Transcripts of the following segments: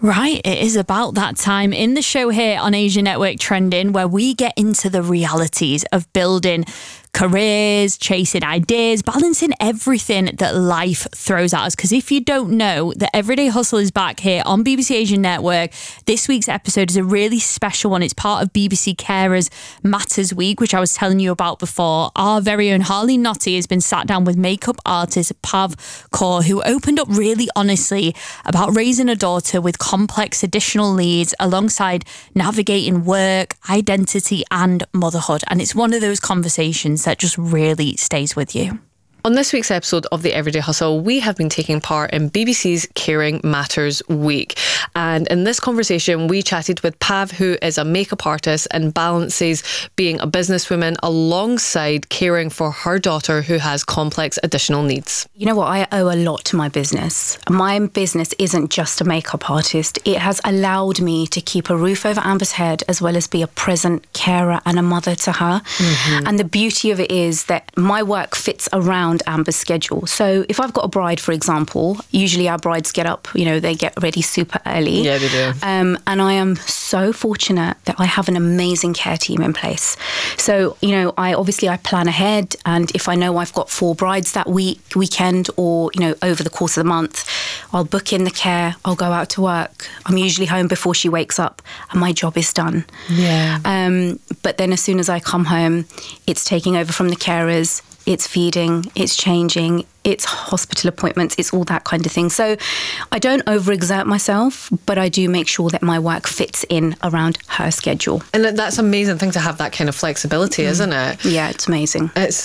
Right, it is about that time in the show here on Asia Network Trending, where we get into the realities of building careers, chasing ideas, balancing everything that life throws at us. Because if you don't know, the Everyday Hustle is back here on BBC Asian Network. This week's episode is a really special one. It's part of BBC Carers Matters Week, which I was telling you about before. Our very own Harleen Notty has been sat down with makeup artist Pav Kaur, who opened up really honestly about raising a daughter with complex additional needs alongside navigating work, identity and motherhood. And it's one of those conversations that just really stays with you. On this week's episode of The Everyday Hustle, we have been taking part in BBC's Caring Matters Week. And in this conversation, we chatted with Pav, who is a makeup artist and balances being a businesswoman alongside caring for her daughter who has complex additional needs. You know what? I owe a lot to my business. My business isn't just a makeup artist. It has allowed me to keep a roof over Amber's head as well as be a present carer and a mother to her. Mm-hmm. And the beauty of it is that my work fits around Amber's schedule. So if I've got a bride, for example, usually our brides get up, they get ready super early. Yeah, they do. And I am so fortunate that I have an amazing care team in place. So, I plan ahead, and if I know I've got 4 brides that weekend or, over the course of the month, I'll book in the care, I'll go out to work. I'm usually home before she wakes up and my job is done. Yeah. But then as soon as I come home, it's taking over from the carers. It's feeding, it's changing, it's hospital appointments, it's all that kind of thing. So I don't overexert myself, but I do make sure that my work fits in around her schedule. And that's an amazing thing to have that kind of flexibility, isn't it? Yeah, it's amazing. It's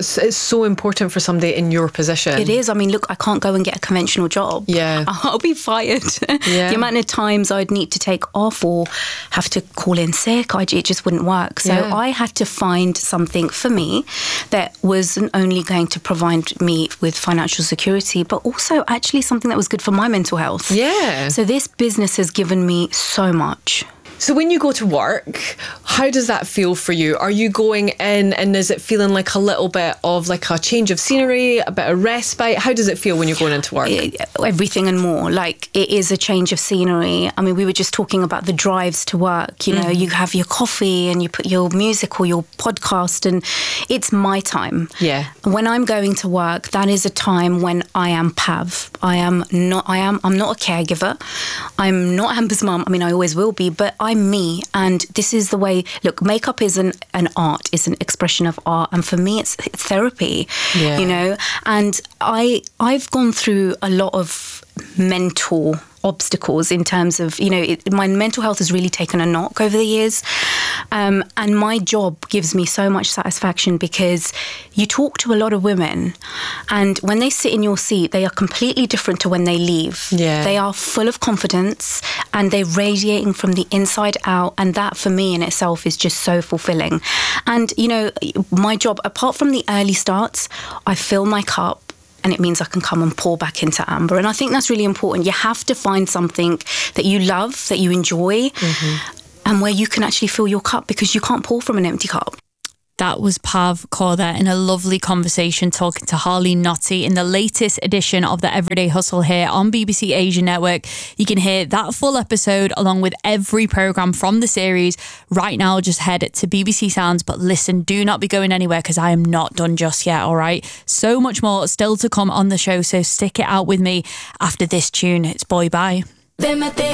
so important for somebody in your position. It is. I mean, look, I can't go and get a conventional job. Yeah. I'll be fired. Yeah. The amount of times I'd need to take off or have to call in sick, it just wouldn't work. So I had to find something for me that wasn't only going to provide me with financial security, but also actually something that was good for my mental health. Yeah. So this business has given me so much. So when you go to work, how does that feel for you? Are you going in and is it feeling like a little bit of like a change of scenery, a bit of respite? How does it feel when you're going into work? Everything and more. Like, it is a change of scenery. I mean, we were just talking about the drives to work. You have your coffee and you put your music or your podcast, and it's my time. Yeah. When I'm going to work, that is a time when I am Pav. I'm not a caregiver. I'm not Amber's mum. I mean, I always will be, but I'm me, and this is the way. Look, makeup is an art, it's an expression of art, and for me it's therapy. And I've gone through a lot of mental obstacles in terms of, my mental health has really taken a knock over the years. And my job gives me so much satisfaction because you talk to a lot of women, and when they sit in your seat, they are completely different to when they leave. Yeah. They are full of confidence and they're radiating from the inside out. And that for me in itself is just so fulfilling. And, my job, apart from the early starts, I fill my cup. And it means I can come and pour back into Amber. And I think that's really important. You have to find something that you love, that you enjoy, and where you can actually fill your cup, because you can't pour from an empty cup. That was Pav Kaur there in a lovely conversation talking to Harleen Notty in the latest edition of the Everyday Hustle here on BBC Asia Network. You can hear that full episode along with every programme from the series right now. Just head to BBC Sounds. But listen, do not be going anywhere because I am not done just yet, all right? So much more still to come on the show, so stick it out with me after this tune. It's Boy Bye.